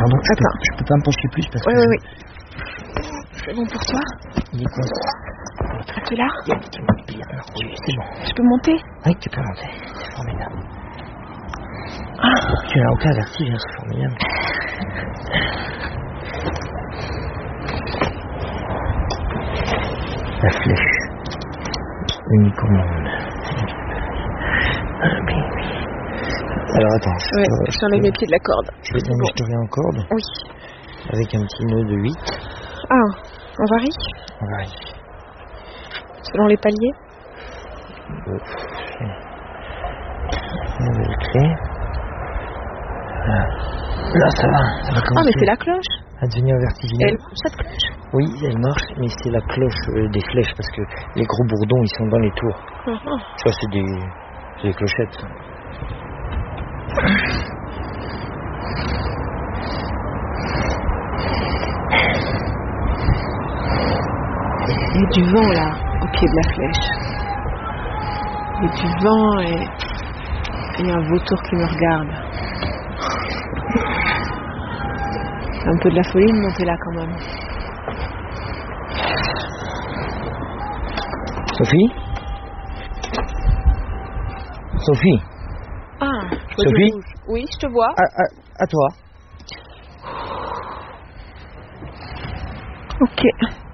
Pardon, Attends. je peux pas me pencher plus parce que... Oui. C'est bon pour toi? Il est quoi? Ah, tu es là? Il y a qui me pire. Non, c'est bon. Je peux monter? Oui, tu peux monter. C'est formidable. Tu n'as aucun vertige, hein, c'est formidable. La flèche. Unique au monde. Ah, oui. Alors attends. Oui, j'enlève mes pieds de la corde. Je vais t'enregistrer en corde. Oui. Avec un petit nœud de 8. Ah, on varie? On varie. Selon les paliers? Nouvelle clé. Là, ça va commencer. Ah, mais c'est la cloche. À devenir vertigineux. Elle marche, cette cloche? Oui, elle marche, mais c'est la cloche des flèches, parce que les gros bourdons, ils sont dans les tours. Ça, c'est des clochettes. Il y a du vent, là, au pied de la flèche. Il y a du vent et il y a un vautour qui me regarde. Un peu de la folie de monter là, quand même. Sophie? Sophie? Ah, je vois Sophie? du rouge. Oui, je te vois. À toi. Ok.